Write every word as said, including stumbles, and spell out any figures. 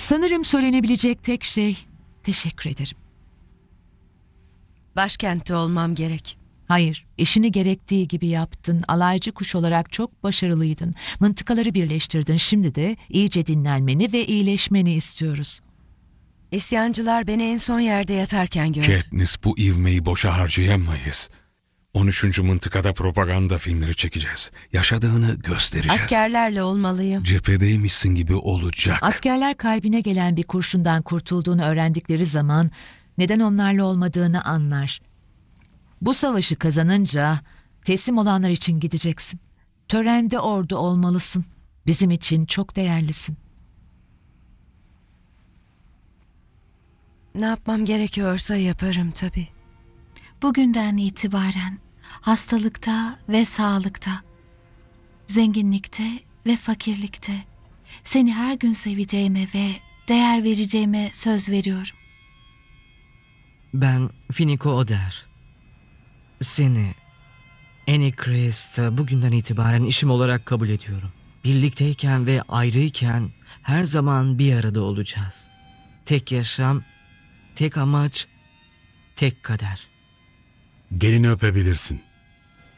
Sanırım söylenebilecek tek şey teşekkür ederim. Başkentte olmam gerek. Hayır, işini gerektiği gibi yaptın. Alaycı kuş olarak çok başarılıydın. Mıntıkaları birleştirdin. Şimdi de iyice dinlenmeni ve iyileşmeni istiyoruz. İsyancılar beni en son yerde yatarken gördü. Katniss, bu ivmeyi boşa harcayamayız. on üçüncü mıntıkada propaganda filmleri çekeceğiz. Yaşadığını göstereceğiz. Askerlerle olmalıyım. Cephedeymişsin gibi olacak. Askerler kalbine gelen bir kurşundan kurtulduğunu öğrendikleri zaman neden onlarla olmadığını anlar. Bu savaşı kazanınca teslim olanlar için gideceksin. Törende ordu olmalısın. Bizim için çok değerlisin. Ne yapmam gerekiyorsa yaparım tabii. Bugünden itibaren hastalıkta ve sağlıkta, zenginlikte ve fakirlikte seni her gün seveceğime ve değer vereceğime söz veriyorum. Ben Finiko Oder. Seni, Annie Christ'ı bugünden itibaren işim olarak kabul ediyorum. Birlikteyken ve ayrıyken her zaman bir arada olacağız. Tek yaşam, tek amaç, tek kader. Gelini öpebilirsin.